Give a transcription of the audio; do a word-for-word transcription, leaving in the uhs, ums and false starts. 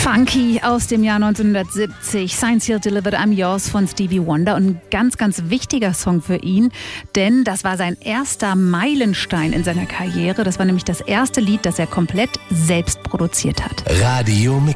Funky aus dem Jahr neunzehnhundertsiebzig. Science Here Delivered I'm Yours von Stevie Wonder. Und ein ganz, ganz wichtiger Song für ihn, denn das war sein erster Meilenstein in seiner Karriere. Das war nämlich das erste Lied, das er komplett selbst produziert hat. Radio Mix.